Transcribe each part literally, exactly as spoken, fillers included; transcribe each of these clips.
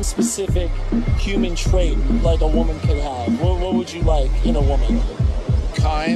one specific human trait like a woman could have, what, what would you like in a woman? Kind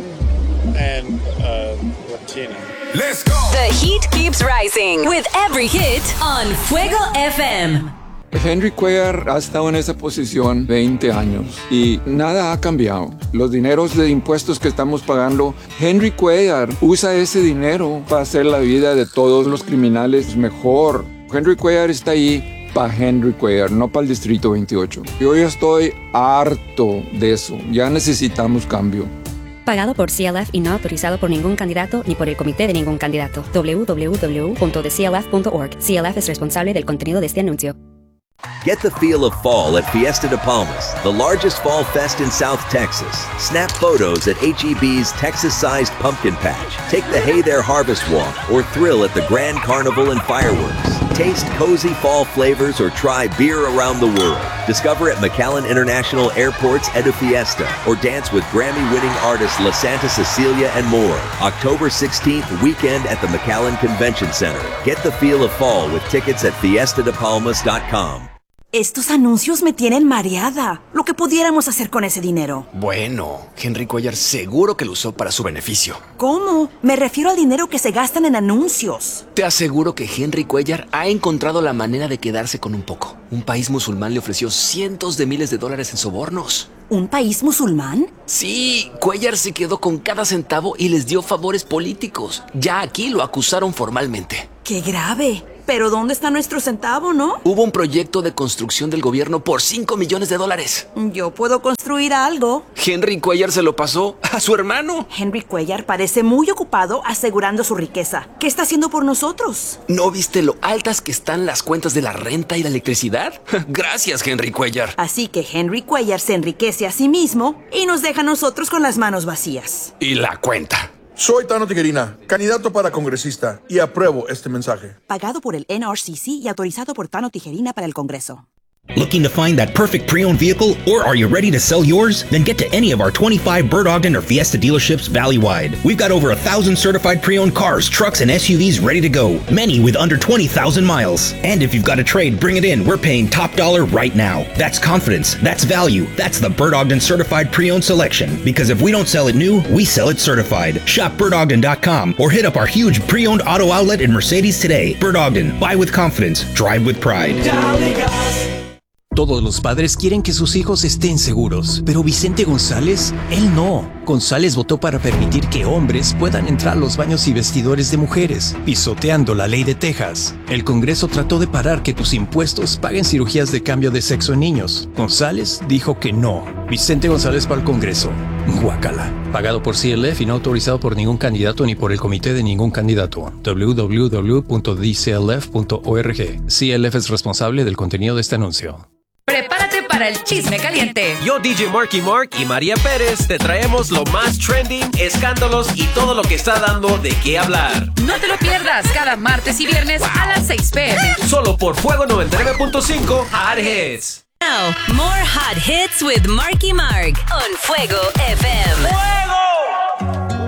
and uh, Latina. Let's go. The heat keeps rising with every hit on Fuego F M. Henry Cuellar ha estado en esa posición veinte años y nada ha cambiado. Los dineros de impuestos que estamos pagando, Henry Cuellar usa ese dinero para hacer la vida de todos los criminales mejor. Henry Cuellar está ahí para Henry Cuellar, no para el Distrito veintiocho. Yo ya estoy harto de eso. Ya necesitamos cambio. Pagado por C L F y no autorizado por ningún candidato ni por el comité de ningún candidato. doble u doble u doble u punto the c l f punto org. C L F es responsable del contenido de este anuncio. Get the feel of fall at Fiesta de Palmas, the largest fall fest in South Texas. Snap photos at H E B's Texas-sized pumpkin patch. Take the Hey There Harvest Walk or thrill at the Grand Carnival and fireworks. Taste cozy fall flavors or try beer around the world. Discover at McAllen International Airport's Edu Fiesta or dance with Grammy-winning artists La Santa Cecilia and more. October sixteenth, weekend at the McAllen Convention Center. Get the feel of fall with tickets at fiesta de palmas dot com. Estos anuncios me tienen mareada. Lo que pudiéramos hacer con ese dinero. Bueno, Henry Cuellar seguro que lo usó para su beneficio. ¿Cómo? Me refiero al dinero que se gastan en anuncios. Te aseguro que Henry Cuellar ha encontrado la manera de quedarse con un poco. Un país musulmán le ofreció cientos de miles de dólares en sobornos. ¿Un país musulmán? Sí, Cuellar se quedó con cada centavo y les dio favores políticos. Ya aquí lo acusaron formalmente. ¡Qué grave! Pero ¿dónde está nuestro centavo, no? Hubo un proyecto de construcción del gobierno por cinco millones de dólares. Yo puedo construir algo. Henry Cuellar se lo pasó a su hermano. Henry Cuellar parece muy ocupado asegurando su riqueza. ¿Qué está haciendo por nosotros? ¿No viste lo altas que están las cuentas de la renta y la electricidad? Gracias, Henry Cuellar. Así que Henry Cuellar se enriquece a sí mismo y nos deja a nosotros con las manos vacías. Y la cuenta. Soy Tano Tijerina, candidato para congresista, y apruebo este mensaje. Pagado por el N R C C y autorizado por Tano Tijerina para el Congreso. Looking to find that perfect pre-owned vehicle, or are you ready to sell yours? Then get to any of our twenty-five Bird Ogden or Fiesta dealerships valley-wide. We've got over a thousand certified pre-owned cars, trucks, and S U Vs ready to go, many with under twenty thousand miles. And if you've got a trade, bring it in. We're paying top dollar right now. That's confidence. That's value. That's the Bird Ogden certified pre-owned selection. Because if we don't sell it new, we sell it certified. Shop bird ogden dot com or hit up our huge pre-owned auto outlet in Mercedes today. Bird Ogden. Buy with confidence. Drive with pride. Todos los padres quieren que sus hijos estén seguros, pero Vicente González, él no. González votó para permitir que hombres puedan entrar a los baños y vestidores de mujeres, pisoteando la ley de Texas. El Congreso trató de parar que tus impuestos paguen cirugías de cambio de sexo en niños. González dijo que no. Vicente González para el Congreso. Guácala. Pagado por C L F y no autorizado por ningún candidato ni por el comité de ningún candidato. doble u doble u doble u punto d c l f punto org. C L F es responsable del contenido de este anuncio. Prepárate para el chisme caliente. Yo, D J Marky Mark y María Pérez, te traemos lo más trending, escándalos y todo lo que está dando de qué hablar. No te lo pierdas cada martes y viernes wow. a las seis p m Solo por Fuego noventa y nueve punto cinco Hot Hits. Now, more Hot Hits with Marky Mark on Fuego F M.